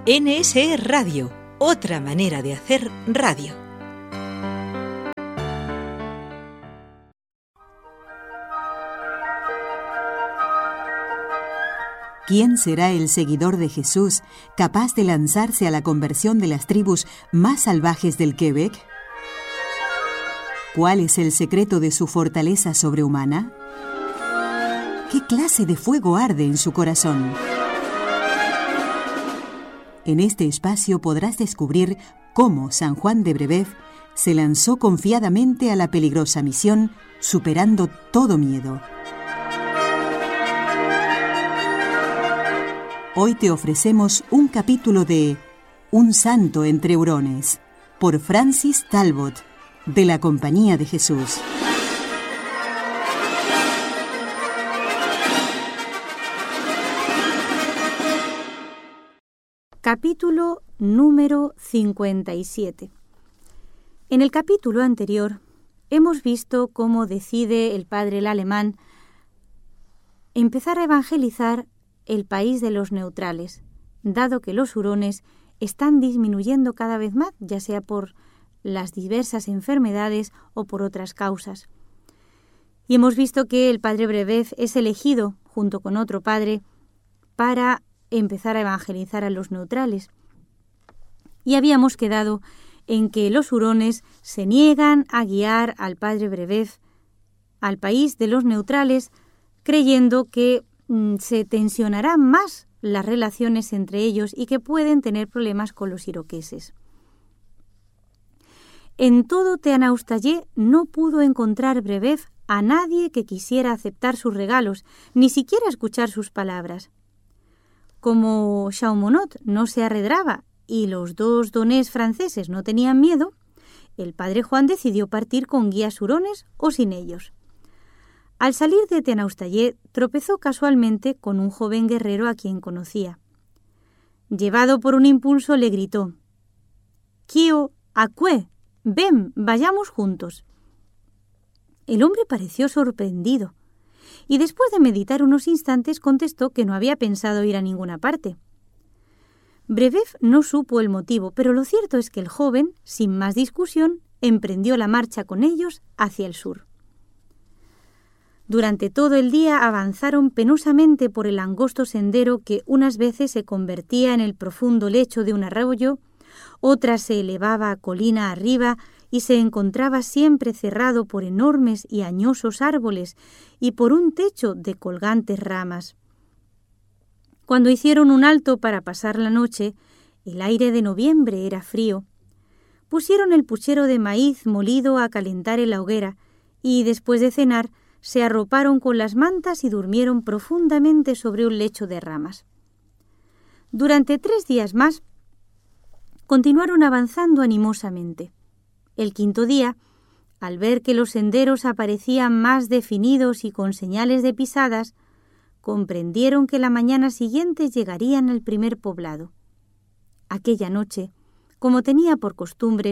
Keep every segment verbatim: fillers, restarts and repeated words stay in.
N S E Radio, otra manera de hacer radio. ¿Quién será el seguidor de Jesús capaz de lanzarse a la conversión de las tribus más salvajes del Quebec? ¿Cuál es el secreto de su fortaleza sobrehumana? ¿Qué clase de fuego arde en su corazón? En este espacio podrás descubrir cómo San Juan de Brébeuf se lanzó confiadamente a la peligrosa misión, superando todo miedo. Hoy te ofrecemos un capítulo de Un santo entre hurones, por Francis Talbot, de la Compañía de Jesús. Capítulo número cincuenta y siete. En el capítulo anterior hemos visto cómo decide el padre el alemán empezar a evangelizar el país de los neutrales, dado que los hurones están disminuyendo cada vez más, ya sea por las diversas enfermedades o por otras causas. Y hemos visto que el padre Brébeuf es elegido, junto con otro padre, para empezar a evangelizar a los neutrales. Y habíamos quedado en que los hurones se niegan a guiar al padre Brébeuf al país de los neutrales, creyendo que mm, se tensionarán más las relaciones entre ellos y que pueden tener problemas con los iroqueses. En todo Teanaustayé no pudo encontrar Brébeuf a nadie que quisiera aceptar sus regalos, ni siquiera escuchar sus palabras. Como Chaumont no se arredraba y los dos donés franceses no tenían miedo, el padre Juan decidió partir con guías hurones o sin ellos. Al salir de Teanaustayé tropezó casualmente con un joven guerrero a quien conocía. Llevado por un impulso le gritó: «Kio, acue, ven, vayamos juntos». El hombre pareció sorprendido y después de meditar unos instantes contestó que no había pensado ir a ninguna parte. Brébeuf no supo el motivo, pero lo cierto es que el joven, sin más discusión, emprendió la marcha con ellos hacia el sur. Durante todo el día avanzaron penosamente por el angosto sendero que unas veces se convertía en el profundo lecho de un arroyo, otras se elevaba colina arriba y se encontraba siempre cerrado por enormes y añosos árboles y por un techo de colgantes ramas. Cuando hicieron un alto para pasar la noche, el aire de noviembre era frío. Pusieron el puchero de maíz molido a calentar en la hoguera y, después de cenar, se arroparon con las mantas y durmieron profundamente sobre un lecho de ramas. Durante tres días más, continuaron avanzando animosamente. El quinto día, al ver que los senderos aparecían más definidos y con señales de pisadas, comprendieron que la mañana siguiente llegarían al primer poblado. Aquella noche, como tenía por costumbre,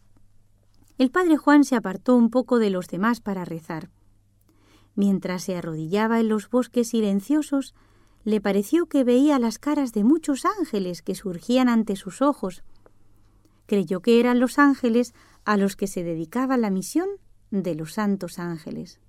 el padre Juan se apartó un poco de los demás para rezar. Mientras se arrodillaba en los bosques silenciosos, le pareció que veía las caras de muchos ángeles que surgían ante sus ojos. Creyó que eran los ángeles a los que se dedicaba la misión de los santos ángeles.